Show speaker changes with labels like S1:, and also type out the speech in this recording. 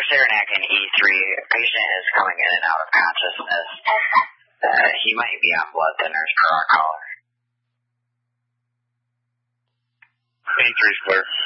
S1: Saranac in E3, patient is coming in and out of consciousness. He might be on blood thinners per our caller.
S2: E3's clear.